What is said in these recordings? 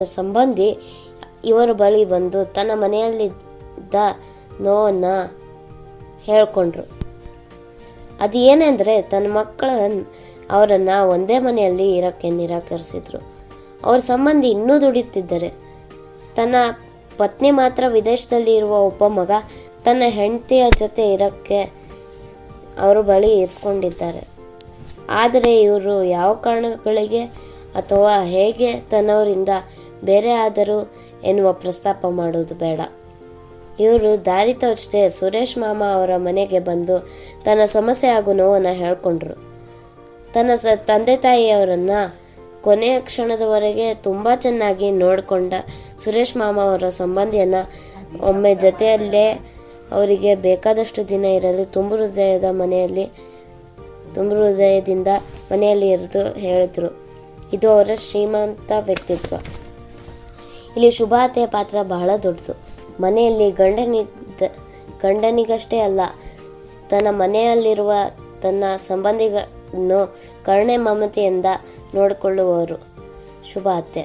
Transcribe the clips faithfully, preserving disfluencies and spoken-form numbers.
ಸಂಬಂಧಿ ಇವರ ಬಳಿ ಬಂದು ತನ್ನ ಮನೆಯಲ್ಲಿದ್ದ ನೋವನ್ನು ಹೇಳ್ಕೊಂಡ್ರು. ಅದು ಏನೆಂದರೆ ತನ್ನ ಮಕ್ಕಳ ಅವರನ್ನು ಒಂದೇ ಮನೆಯಲ್ಲಿ ಇರೋಕ್ಕೆ ನಿರಾಕರಿಸಿದ್ರು. ಅವ್ರ ಸಂಬಂಧಿ ಇನ್ನೂ ದುಡಿಯುತ್ತಿದ್ದಾರೆ. ತನ್ನ ಪತ್ನಿ ಮಾತ್ರ ವಿದೇಶದಲ್ಲಿ ಇರುವ ಒಬ್ಬ ಮಗ ತನ್ನ ಹೆಂಡತಿಯ ಜೊತೆ ಇರೋಕ್ಕೆ ಅವರ ಬಳಿ ಇರಿಸ್ಕೊಂಡಿದ್ದಾರೆ. ಆದರೆ ಇವರು ಯಾವ ಕಾರಣಗಳಿಗೆ ಅಥವಾ ಹೇಗೆ ತನ್ನವರಿಂದ ಬೇರೆ ಆದರೂ ಎನ್ನುವ ಪ್ರಸ್ತಾಪ ಮಾಡೋದು ಬೇಡ. ಇವರು ದಾರಿ ತೋಚದೆ ಸುರೇಶ್ ಮಾಮ ಅವರ ಮನೆಗೆ ಬಂದು ತನ್ನ ಸಮಸ್ಯೆ ಹಾಗೂ ನೋವನ್ನು ಹೇಳ್ಕೊಂಡ್ರು. ತನ್ನ ಸ ತಂದೆ ತಾಯಿಯವರನ್ನು ಕೊನೆಯ ಕ್ಷಣದವರೆಗೆ ತುಂಬ ಚೆನ್ನಾಗಿ ನೋಡಿಕೊಂಡ ಸುರೇಶ್ ಮಾಮ ಅವರ ಸಂಬಂಧಿಯನ್ನು ಒಮ್ಮೆ ಜೊತೆಯಲ್ಲೇ ಅವರಿಗೆ ಬೇಕಾದಷ್ಟು ದಿನ ಇರಲು ತುಂಬ ಹೃದಯದ ಮನೆಯಲ್ಲಿ ತುಂಬ ಹೃದಯದಿಂದ ಮನೆಯಲ್ಲಿ ಇರಿದು ಹೇಳಿದ್ರು. ಇದು ಅವರ ಶ್ರೀಮಂತ ವ್ಯಕ್ತಿತ್ವ. ಇಲ್ಲಿ ಶುಭಾತೆಯ ಪಾತ್ರ ಬಹಳ ದೊಡ್ಡದು. ಮನೆಯಲ್ಲಿ ಗಂಡನಿದ್ದ ಗಂಡನಿಗಷ್ಟೇ ಅಲ್ಲ, ತನ್ನ ಮನೆಯಲ್ಲಿರುವ ತನ್ನ ಸಂಬಂಧಿಗಳನ್ನು ಕರುಣೆ ಮಮತೆಯಿಂದ ನೋಡಿಕೊಳ್ಳುವವರು ಶುಭಾತೆ.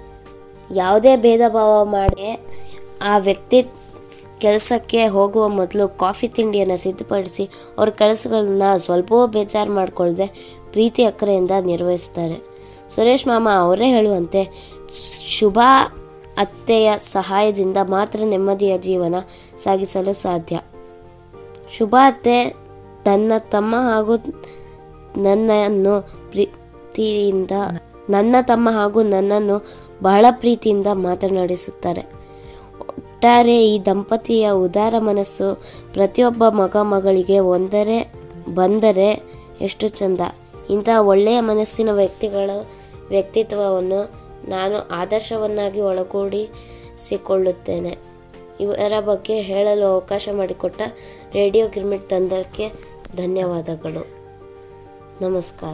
ಯಾವುದೇ ಭೇದ ಭಾವ ಮಾಡಿ ಆ ವ್ಯಕ್ತಿ ಕೆಲಸಕ್ಕೆ ಹೋಗುವ ಮೊದಲು ಕಾಫಿ ತಿಂಡಿಯನ್ನು ಸಿದ್ಧಪಡಿಸಿ ಅವ್ರ ಕೆಲಸಗಳನ್ನ ಸ್ವಲ್ಪವೂ ಬೇಜಾರು ಮಾಡಿಕೊಳ್ಳದೆ ಪ್ರೀತಿ ಅಕ್ಕರೆಯಿಂದ ನಿರ್ವಹಿಸ್ತಾರೆ. ಸುರೇಶ್ ಮಾಮ ಅವರೇ ಹೇಳುವಂತೆ ಶುಭ ಅತ್ತೆಯ ಸಹಾಯದಿಂದ ಮಾತ್ರ ನೆಮ್ಮದಿಯ ಜೀವನ ಸಾಗಿಸಲು ಸಾಧ್ಯ. ಶುಭ ಅತ್ತೆ ತನ್ನ ತಮ್ಮ ಹಾಗೂ ನನ್ನನ್ನು ಪ್ರೀತಿಯಿಂದ ನನ್ನ ತಮ್ಮ ಹಾಗೂ ನನ್ನನ್ನು ಬಹಳ ಪ್ರೀತಿಯಿಂದ ಮಾತನಾಡಿಸುತ್ತಾರೆ. ಒಟ್ಟಾರೆ ಈ ದಂಪತಿಯ ಉದಾರ ಮನಸ್ಸು ಪ್ರತಿಯೊಬ್ಬ ಮಗ ಮಗಳಿಗೆ ಒಂದರೆ ಬಂದರೆ ಎಷ್ಟು ಚಂದ. ಇಂಥ ಒಳ್ಳೆಯ ಮನಸ್ಸಿನ ವ್ಯಕ್ತಿಗಳ ವ್ಯಕ್ತಿತ್ವವನ್ನು ನಾನು ಆದರ್ಶವನ್ನಾಗಿ ಒಳಗೂಡಿಸಿಕೊಳ್ಳುತ್ತೇನೆ. ಇವರ ಬಗ್ಗೆ ಹೇಳಲು ಅವಕಾಶ ಮಾಡಿಕೊಟ್ಟ ರೇಡಿಯೋ ಗಿರ್ಮಿಟ್ ತಂಡಕ್ಕೆ ಧನ್ಯವಾದಗಳು. ನಮಸ್ಕಾರ.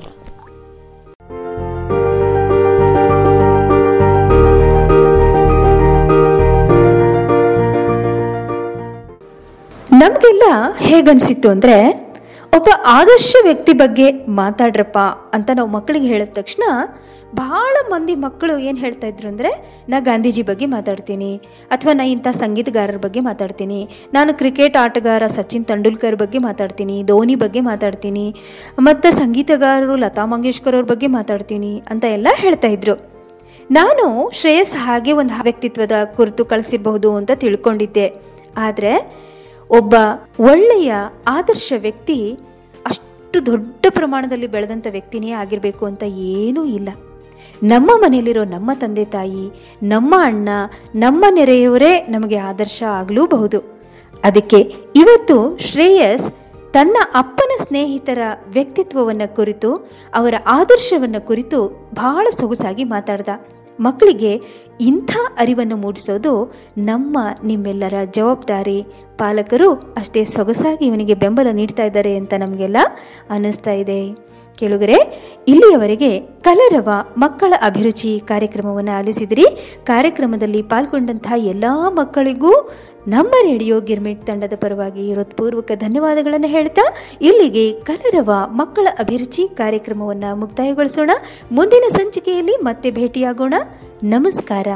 ನಮಗೆಲ್ಲ ಹೇಗನ್ಸಿತ್ತು ಅಂದರೆ, ಒಬ್ಬ ಆದರ್ಶ ವ್ಯಕ್ತಿ ಬಗ್ಗೆ ಮಾತಾಡ್ರಪ್ಪ ಅಂತ ನಾವು ಮಕ್ಕಳಿಗೆ ಹೇಳಿದ ತಕ್ಷಣ ಬಹಳ ಮಂದಿ ಮಕ್ಕಳು ಏನು ಹೇಳ್ತಾ ಇದ್ರು ಅಂದರೆ, ನಾ ಗಾಂಧೀಜಿ ಬಗ್ಗೆ ಮಾತಾಡ್ತೀನಿ, ಅಥವಾ ನಾ ಇಂಥ ಸಂಗೀತಗಾರರ ಬಗ್ಗೆ ಮಾತಾಡ್ತೀನಿ, ನಾನು ಕ್ರಿಕೆಟ್ ಆಟಗಾರ ಸಚಿನ್ ತೆಂಡೂಲ್ಕರ್ ಬಗ್ಗೆ ಮಾತಾಡ್ತೀನಿ, ಧೋನಿ ಬಗ್ಗೆ ಮಾತಾಡ್ತೀನಿ, ಮತ್ತು ಸಂಗೀತಗಾರರು ಲತಾ ಮಂಗೇಶ್ಕರ್ ಅವ್ರ ಬಗ್ಗೆ ಮಾತಾಡ್ತೀನಿ ಅಂತ ಎಲ್ಲ ಹೇಳ್ತಾ ಇದ್ರು. ನಾನು ಶ್ರೇಯಸ್ ಹಾಗೆ ಒಂದು ವ್ಯಕ್ತಿತ್ವದ ಕುರಿತು ಕಳಿಸಿರಬಹುದು ಅಂತ ತಿಳ್ಕೊಂಡಿದ್ದೆ. ಆದರೆ ಒಬ್ಬ ಒಳ್ಳೆಯ ಆದರ್ಶ ವ್ಯಕ್ತಿ ಅಷ್ಟು ದೊಡ್ಡ ಪ್ರಮಾಣದಲ್ಲಿ ಬೆಳೆದಂಥ ವ್ಯಕ್ತಿನೇ ಆಗಿರಬೇಕು ಅಂತ ಏನೂ ಇಲ್ಲ. ನಮ್ಮ ಮನೆಯಲ್ಲಿರೋ ನಮ್ಮ ತಂದೆ ತಾಯಿ, ನಮ್ಮ ಅಣ್ಣ, ನಮ್ಮ ನೆರೆಯವರೇ ನಮಗೆ ಆದರ್ಶ ಆಗಲೂಬಹುದು. ಅದಕ್ಕೆ ಇವತ್ತು ಶ್ರೇಯಸ್ ತನ್ನ ಅಪ್ಪನ ಸ್ನೇಹಿತರ ವ್ಯಕ್ತಿತ್ವವನ್ನು ಕುರಿತು, ಅವರ ಆದರ್ಶವನ್ನು ಕುರಿತು ಬಹಳ ಸೊಗಸಾಗಿ ಮಾತಾಡ್ದ. ಮಕ್ಕಳಿಗೆ ಇಂಥ ಅರಿವನ್ನು ಮೂಡಿಸೋದು ನಮ್ಮ ನಿಮ್ಮೆಲ್ಲರ ಜವಾಬ್ದಾರಿ. ಪಾಲಕರು ಅಷ್ಟೇ ಸೊಗಸಾಗಿ ಇವನಿಗೆ ಬೆಂಬಲ ನೀಡ್ತಾ ಇದ್ದಾರೆ ಅಂತ ನಮಗೆಲ್ಲ ಅನ್ನಿಸ್ತಾ ಇದೆ. ಕೇಳುಗರೆ, ಇಲ್ಲಿಯವರೆಗೆ ಕಲರವ ಮಕ್ಕಳ ಅಭಿರುಚಿ ಕಾರ್ಯಕ್ರಮವನ್ನು ಆಲಿಸಿದಿರಿ. ಕಾರ್ಯಕ್ರಮದಲ್ಲಿ ಪಾಲ್ಗೊಂಡಂತಹ ಎಲ್ಲ ಮಕ್ಕಳಿಗೂ ನಮ್ಮ ರೇಡಿಯೋ ಗಿರ್ಮಿಟ್ ತಂಡದ ಪರವಾಗಿ ಹೃತ್ಪೂರ್ವಕ ಧನ್ಯವಾದಗಳನ್ನು ಹೇಳ್ತಾ ಇಲ್ಲಿಗೆ ಕಲರವ ಮಕ್ಕಳ ಅಭಿರುಚಿ ಕಾರ್ಯಕ್ರಮವನ್ನು ಮುಕ್ತಾಯಗೊಳಿಸೋಣ. ಮುಂದಿನ ಸಂಚಿಕೆಯಲ್ಲಿ ಮತ್ತೆ ಭೇಟಿಯಾಗೋಣ. ನಮಸ್ಕಾರ.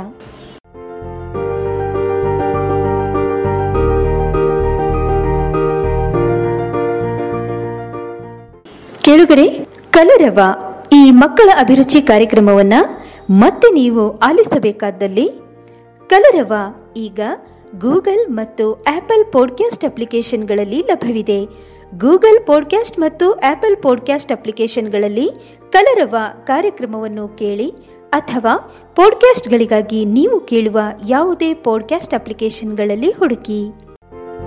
ಕೇಳುಗರೆ, ಕಲರವ ಈ ಮಕ್ಕಳ ಅಭಿರುಚಿ ಕಾರ್ಯಕ್ರಮವನ್ನ ಮತ್ತೆ ನೀವು ಆಲಿಸಬೇಕಾದಲ್ಲಿ ಕಲರವ ಈಗ ಗೂಗಲ್ ಮತ್ತು ಆಪಲ್ ಪಾಡ್ಕಾಸ್ಟ್ ಅಪ್ಲಿಕೇಶನ್ಗಳಲ್ಲಿ ಲಭ್ಯವಿದೆ. ಗೂಗಲ್ ಪಾಡ್ಕಾಸ್ಟ್ ಮತ್ತು ಆಪಲ್ ಪಾಡ್ಕಾಸ್ಟ್ ಅಪ್ಲಿಕೇಶನ್ಗಳಲ್ಲಿ ಕಲರವ ಕಾರ್ಯಕ್ರಮವನ್ನು ಕೇಳಿ, ಅಥವಾ ಪಾಡ್ಕಾಸ್ಟ್ಗಳಿಗಾಗಿ ನೀವು ಕೇಳುವ ಯಾವುದೇ ಪಾಡ್ಕಾಸ್ಟ್ ಅಪ್ಲಿಕೇಶನ್ಗಳಲ್ಲಿ ಹುಡುಕಿ.